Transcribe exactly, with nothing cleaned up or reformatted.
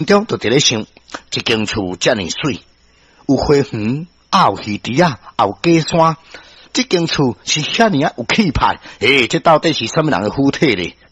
中就伫咧想，一间厝遮尔水，有花园，也有鱼池啊，也有假山，这间厝是遐尔啊有气派，诶，这到底是什么人的府邸咧？